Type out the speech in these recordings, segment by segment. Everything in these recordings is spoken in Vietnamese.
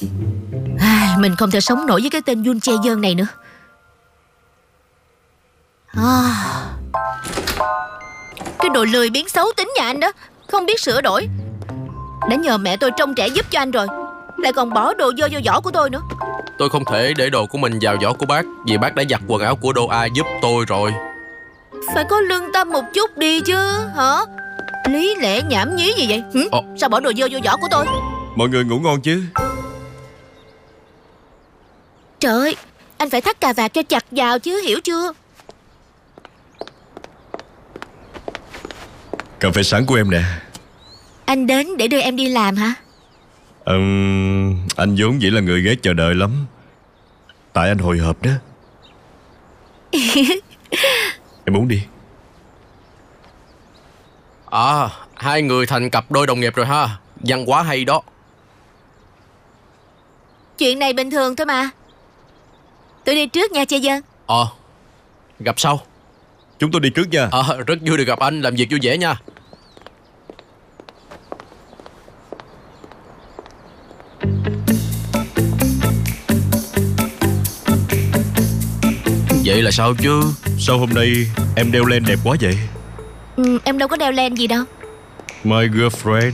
Mình không thể sống nổi với cái tên Yoon Chae Yeon này nữa. Cái đồ lười biếng xấu tính nhà anh đó, không biết sửa đổi. Đã nhờ mẹ tôi trông trẻ giúp cho anh rồi, lại còn bỏ đồ dơ vô giỏ của tôi nữa. Tôi không thể để đồ của mình vào giỏ của bác, vì bác đã giặt quần áo của Do A giúp tôi rồi. Phải có lương tâm một chút đi chứ hả? Lý lẽ nhảm nhí gì vậy? Sao bỏ đồ dơ vô giỏ của tôi? Mọi người ngủ ngon chứ? Trời ơi, anh phải thắt cà vạt cho chặt vào chứ, hiểu chưa? Cà phê sáng của em nè. Anh đến để đưa em đi làm hả? Anh vốn dĩ là người ghét chờ đợi lắm. Tại anh hồi hộp đó. Em uống đi. Hai người thành cặp đôi đồng nghiệp rồi ha. Văn hóa hay đó. Chuyện này bình thường thôi mà. Tôi đi trước nha Chae Yeon. Gặp sau. Chúng tôi đi trước nha. Rất vui được gặp anh, làm việc vui vẻ nha. Vậy là sao chứ? Sao hôm nay em đeo len đẹp quá vậy? Em đâu có đeo len gì đâu. My girlfriend.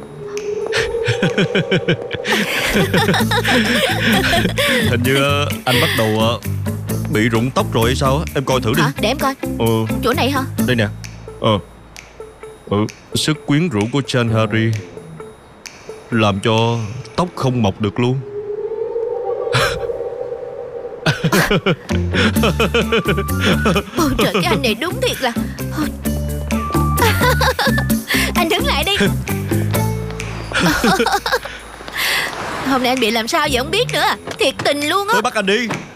Hình như anh bắt đầu bị rụng tóc rồi hay sao á? Em coi thử đi. Hả? Để em coi. Chỗ này hả? Đây nè. Sức quyến rũ của Chan Harry làm cho tóc không mọc được luôn. Ôi trời, cái anh này đúng thiệt là. Anh đứng lại đi. Hôm nay anh bị làm sao vậy không biết nữa. Thiệt tình luôn á. Tôi bắt anh đi.